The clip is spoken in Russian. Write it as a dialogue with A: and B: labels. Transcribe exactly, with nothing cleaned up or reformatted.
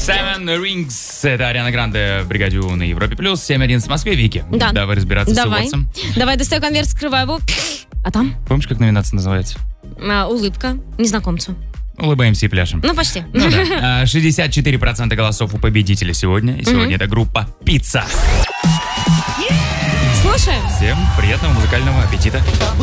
A: Seven Rings. Это Ариана Гранде в бригаде У на Европе плюс. семь один в Москве. Вики,
B: да.
A: давай разбираться
B: Давай.
A: с уводцем.
B: Давай, достаю конверт, скрываю его. А там?
A: Помнишь, как номинация называется?
B: А, улыбка незнакомцу.
A: Улыбаемся и пляшем.
B: Ну, почти.
A: Ну, да. шестьдесят четыре процента голосов у победителя сегодня. И сегодня это группа «Пицца».
B: Слушаем.
A: Всем приятного музыкального аппетита.